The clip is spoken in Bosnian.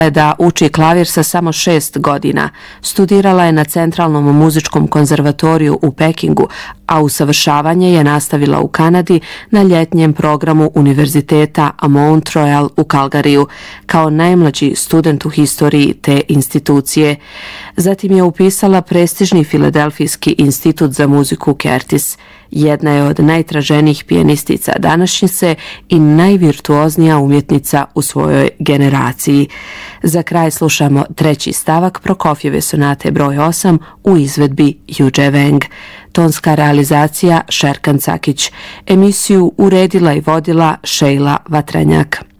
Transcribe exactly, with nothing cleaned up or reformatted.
Da uči klavir sa samo šest godina. Studirala je na Centralnom muzičkom konzervatoriju u Pekingu, a usavršavanje je nastavila u Kanadi na ljetnjem programu Univerziteta Mount Royal u Calgaryju, kao najmlađi student u historiji te institucije. Zatim je upisala prestižni Filadelfijski institut za muziku Curtis. Jedna je od najtraženijih pijanistica današnjice i najvirtuoznija umjetnica u svojoj generaciji. Za kraj slušamo treći stavak Prokofjeve sonate broj osam u izvedbi Juđe Weng. Tonska realizacija Šerkan Cakić. Emisiju uredila i vodila Šejla Vatranjak.